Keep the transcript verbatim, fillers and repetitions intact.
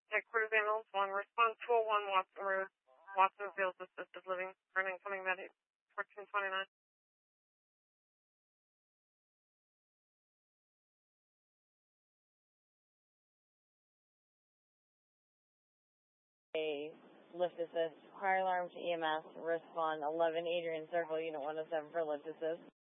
Headquarters ambulance one, response two oh one Watson Road, Watson Fields Assisted Living, for an incoming medic, fourteen twenty-nine. A lift assist, fire alarm to E M S, respond eleven Adrian Circle, Unit one oh seven for lift assist.